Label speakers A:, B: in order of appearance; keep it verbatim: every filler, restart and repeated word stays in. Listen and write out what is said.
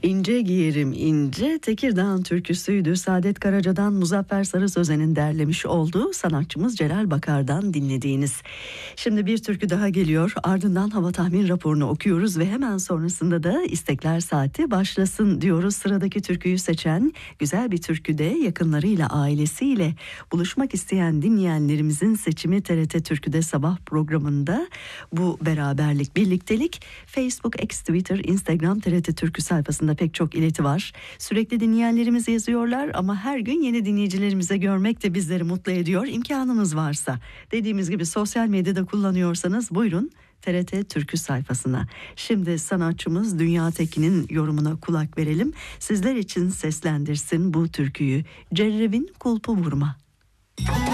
A: İnce giyerim ince, Tekirdağ türküsüydü. Saadet Karaca'dan Muzaffer Sarı Sözen'in derlemiş olduğu, sanatçımız Celal Bakar'dan dinlediğiniz. Şimdi bir türkü daha geliyor, ardından hava tahmin raporunu okuyoruz ve hemen sonrasında da istekler saati başlasın diyoruz. Sıradaki türküyü seçen, güzel bir türküde yakınlarıyla, ailesiyle buluşmak isteyen dinleyenlerimizin seçimi T R T Türkü'de sabah programında. Bu beraberlik, birliktelik Facebook, X, Twitter, Instagram, T R T Türkü sayfasında pek çok ileti var. Sürekli dinleyenlerimiz yazıyorlar ama her gün yeni dinleyicilerimize görmek de bizleri mutlu ediyor. İmkanınız varsa, dediğimiz gibi sosyal medyada kullanıyorsanız buyurun T R T Türkü sayfasına. Şimdi sanatçımız Dünya Tekin'in yorumuna kulak verelim. Sizler için seslendirsin bu türküyü. Cerrev'in Kulpu Vurma.